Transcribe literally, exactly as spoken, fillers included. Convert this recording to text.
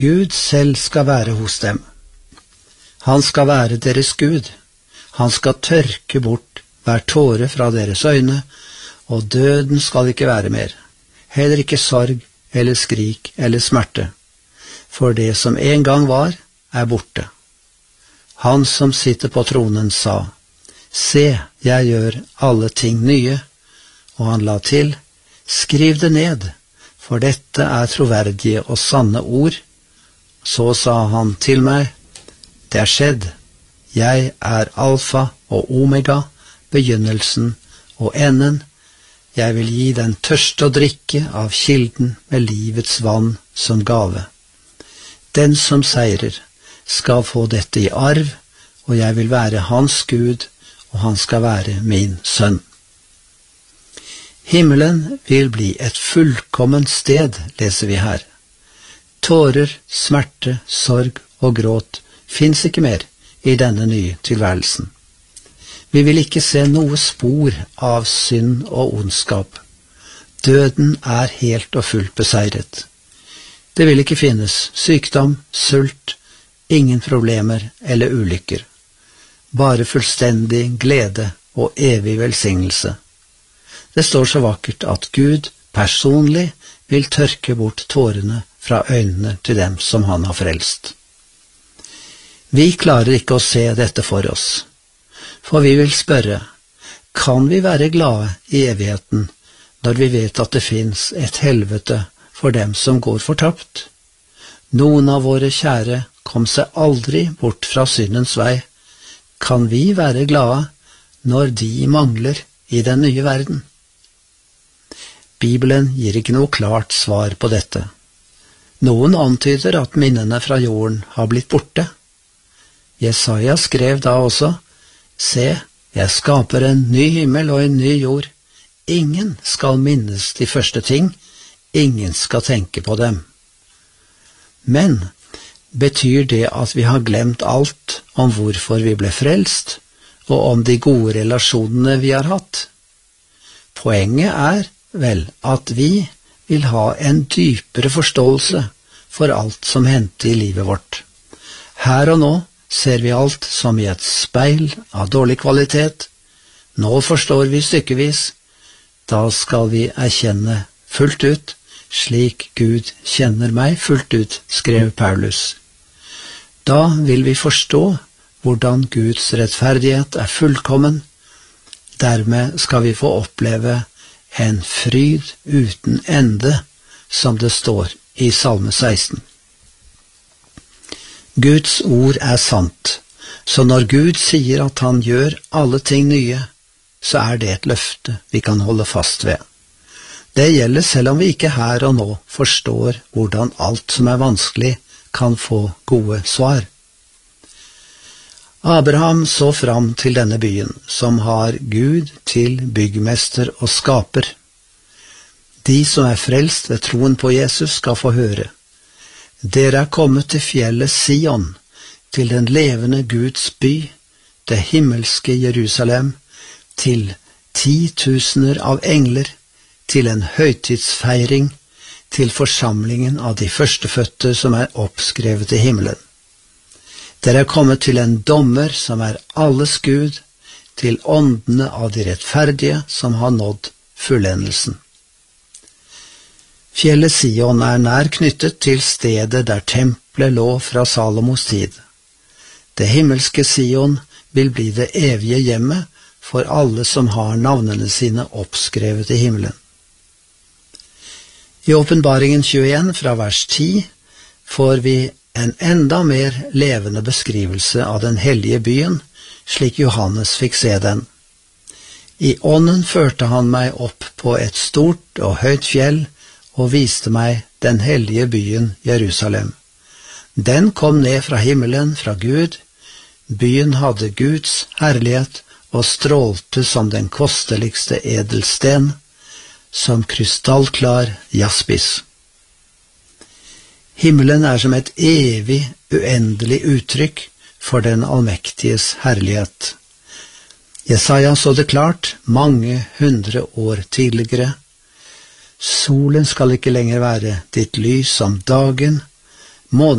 Gud selv skal være hos dem. Han skal være deres Gud. Han skal tørke bort hver tåre fra deres øyne, og døden skal ikke være mer. Heller ikke sorg eller skrik eller smerte. For det som en gang var, er borte. Han som sitter på tronen sa, «Se, jeg gjør alle ting nye», og han la til, «Skriv det ned, for dette er troverdige og sanne ord». Så sa han til meg, «Det er skjedd. Jeg er alfa og omega, begynnelsen og enden. Jeg vil gi den tørste å drikke av kilden med livets vann som gave. Den som seirer skal få dette i arv, og jeg vil være hans Gud, og han skal være min sønn. Himmelen vil bli et fullkomment sted, leser vi her. Tårer, smerte, sorg og gråt finnes ikke mer i denne nye tilværelsen. Vi vil ikke se noe spor av synd og ondskap. Døden er helt og fullt beseiret. Det vil ikke finnes sykdom, sult, ingen problemer eller ulykker. Bare fullstendig glede og evig velsignelse. Det står så vakkert at Gud personlig vil tørke bort tårene fra øynene til dem som han har frelst. Vi klarer ikke å se dette for oss, for vi vil spørre, kan vi være glade i evigheten når vi vet at det finnes et helvete for dem som går fortapt? Noen av våre kjære kom seg aldri bort fra syndens vei. Kan vi være glade når de mangler i den nye verden? Bibelen gir ikke noe klart svar på dette. Noen antyder at minnene fra jorden har blitt borte. Jesaja skrev da også, «Se, jeg skaper en ny himmel og en ny jord. Ingen skal minnes de første ting, ingen skal tenke på dem.» Men betyr det at vi har glemt alt om hvorfor vi ble frelst, og om de gode relasjonene vi har hatt? Poenget er vel at vi vil ha en dypere forståelse for alt som hendte i livet vårt. Her og nå ser vi alt som i et speil av dårlig kvalitet. Nå forstår vi stykkevis. Da skal vi erkjenne fullt ut, slik Gud kjenner meg fullt ut, skrev Paulus. Da vil vi forstå hvordan Guds rettferdighet er fullkommen. Dermed skal vi få oppleve en fryd uten ende, som det står i Salme seksten. Guds ord er sant, så når Gud sier at han gjør alle ting nye, så er det et løfte vi kan holde fast ved. Det gjelder selv om vi ikke her og nå forstår hvordan alt som er vanskelig kan få gode svar. Abraham så fram til denne byen, som har Gud til byggmester og skaper. De som er frelst ved troen på Jesus skal få høre. Dere er kommet til fjellet Sion, til den levende Guds by, det himmelske Jerusalem, til titusener av engler, til en høytidsfeiring, til forsamlingen av de førstefødte som er oppskrevet i himmelen. Dere er kommet til en dommer som er alles Gud, til åndene av de rettferdige som har nådd fullendelsen. Fjellet Sion er nær knyttet til stedet der tempelet lå fra Salomos tid. Det himmelske Sion vil bli det evige hjemmet for alle som har navnene sine oppskrevet i himmelen. I Åpenbaringen tjueen fra vers ti får vi en enda mer levende beskrivelse av den hellige byen, slik Johannes fikk se den. I ånden førte han meg opp på et stort og høyt fjell, og viste meg den hellige byen Jerusalem. Den kom ned fra himmelen, fra Gud. Byen hadde Guds herlighet og strålte som den kosteligste edelsten, som krystallklar jaspis. Himmelen er som et evig, uendelig uttrykk for den allmektiges herlighet. Jesaja så det klart mange hundre år tidligere. Solen skal ikke lenger være ditt lys om dagen, Månen